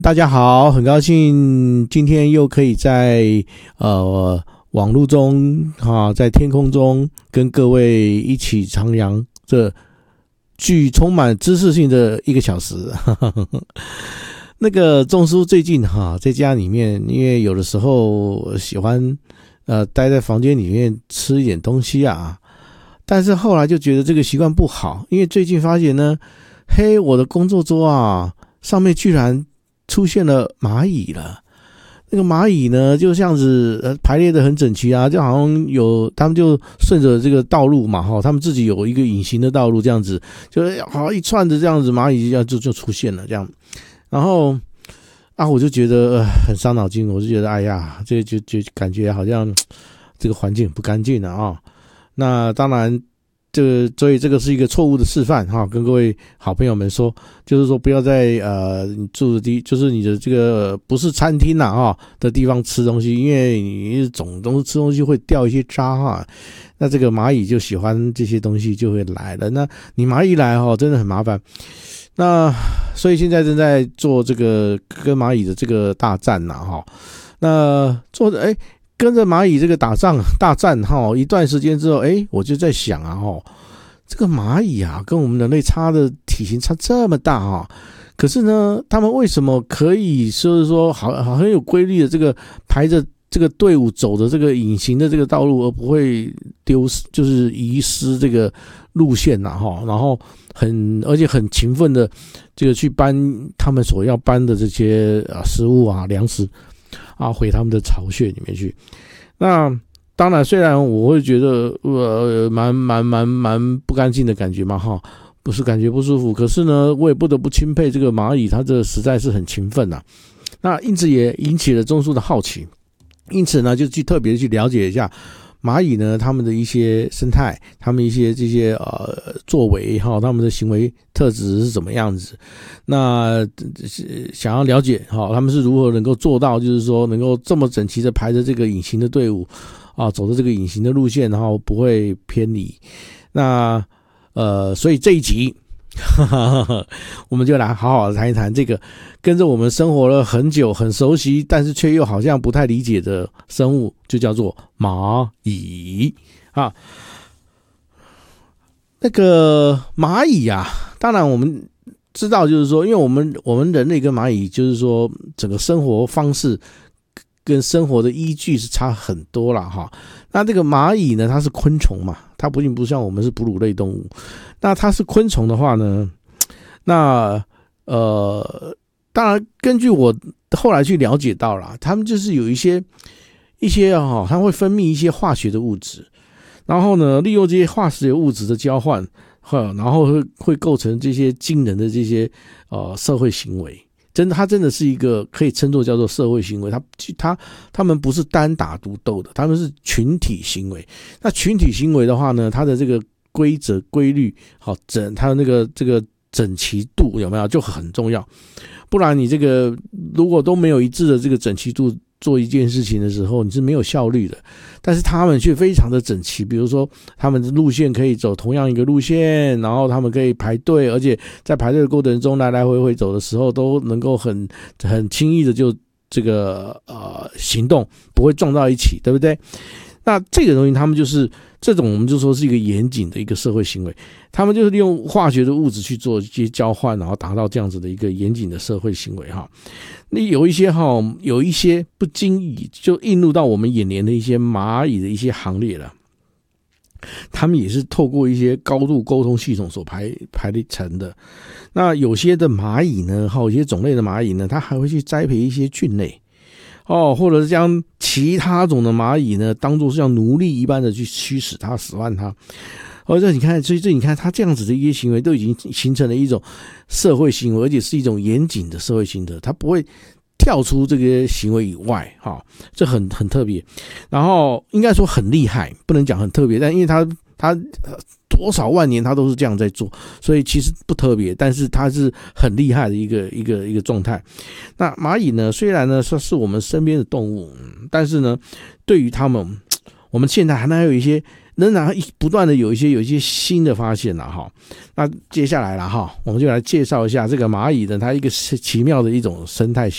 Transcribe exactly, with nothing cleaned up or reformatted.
大家好，很高兴今天又可以在呃网络中啊，在天空中跟各位一起徜徉这具充满知识性的一个小时。那个钟叔最近哈、啊、在家里面，因为有的时候喜欢呃待在房间里面吃一点东西啊，但是后来就觉得这个习惯不好，因为最近发现呢，嘿，我的工作桌啊上面居然出现了蚂蚁了。那个蚂蚁呢就这样子呃排列的很整齐啊，就好像有他们就顺着这个道路嘛哈，他们自己有一个隐形的道路，这样子就好一串的这样子蚂蚁就就就出现了这样。然后啊我就觉得、呃、很伤脑筋，我就觉得哎呀，这就就感觉好像这个环境不干净了啊。那当然这个，所以这个是一个错误的示范哈，跟各位好朋友们说，就是说不要在呃你住的地，就是你的这个不是餐厅呐哈的地方吃东西，因为你总东西吃东西会掉一些渣哈，那这个蚂蚁就喜欢这些东西就会来了，那你蚂蚁来哈真的很麻烦。那所以现在正在做这个跟蚂蚁的这个大战呐哈，那做的哎。跟着蚂蚁这个打仗大战哈，一段时间之后，哎，我就在想啊，哈，这个蚂蚁啊，跟我们人类差的体型差这么大哈，可是呢，他们为什么可以就是说好好很有规律的这个排着这个队伍走的这个隐形的这个道路，而不会丢失，就是遗失这个路线呐哈，然后很而且很勤奋的这个去搬他们所要搬的这些啊食物啊粮食。啊，回他们的巢穴里面去。那当然，虽然我会觉得呃蛮蛮蛮蛮不干净的感觉嘛哈，不是感觉不舒服，可是呢，我也不得不钦佩这个蚂蚁，它这实在是很勤奋呐。那因此也引起了钟叔的好奇，因此呢，就去特别去了解一下蚂蚁呢，他们的一些生态，他们一些这些呃作为哈，他们的行为特质是怎么样子？那想要了解哈，他们是如何能够做到，就是说能够这么整齐的排着这个隐形的队伍啊，走着这个隐形的路线，然后不会偏离。那呃，所以这一集呵呵呵我们就来好好的谈一谈这个跟着我们生活了很久很熟悉但是却又好像不太理解的生物，就叫做蚂蚁啊。那个蚂蚁啊，当然我们知道就是说，因为我们我们人类跟蚂蚁就是说整个生活方式跟生活的依据是差很多啦哈。那这个蚂蚁呢，它是昆虫嘛，它不并不像我们是哺乳类动物。那它是昆虫的话呢，那呃，当然根据我后来去了解到啦，它们就是有一些一些哈、哦，它会分泌一些化学的物质，然后呢，利用这些化学物质的交换，然后会会构成这些惊人的这些呃社会行为。真的，它真的是一个可以称作叫做社会行为。它它他们不是单打独斗的，他们是群体行为。那群体行为的话呢，它的这个规则规律好整，它的那个这个整齐度有没有就很重要。不然你这个如果都没有一致的这个整齐度，做一件事情的时候你是没有效率的。但是他们却非常的整齐，比如说他们的路线可以走同样一个路线，然后他们可以排队，而且在排队的过程中来来回回走的时候都能够很很轻易的就这个呃行动，不会撞到一起，对不对？那这个东西他们就是这种我们就说是一个严谨的一个社会行为，他们就是利用化学的物质去做一些交换，然后达到这样子的一个严谨的社会行为哈。那有一些哈，有一些不经意就映入到我们眼帘的一些蚂蚁的一些行列了，他们也是透过一些高度沟通系统所排排成的。那有些的蚂蚁呢，还有一些种类的蚂蚁呢，它还会去栽培一些菌类。哦，或者是将其他种的蚂蚁呢，当作是像奴隶一般的去驱使它、使唤它。而且你看，所以这你看，它这样子的一些行为都已经形成了一种社会行为，而且是一种严谨的社会行为，它不会跳出这个行为以外，哈、哦，这很很特别。然后应该说很厉害，不能讲很特别，但因为它它。多少万年他都是这样在做，所以其实不特别，但是它是很厉害的一个一个一个状态。那蚂蚁呢，虽然呢说是我们身边的动物，但是呢，对于他们，我们现在还能有一些仍然不断的有一些有一些新的发现了哈。那接下来了哈，我们就来介绍一下这个蚂蚁的它一个奇妙的一种生态